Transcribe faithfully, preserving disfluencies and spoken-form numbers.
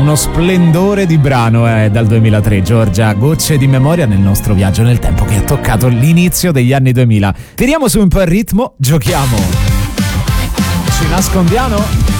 uno splendore di brano eh, dal duemilatré, Giorgia. Gocce di memoria nel nostro viaggio nel tempo che ha toccato l'inizio degli anni duemila. Tiriamo su un po' il ritmo, giochiamo. Ci nascondiamo?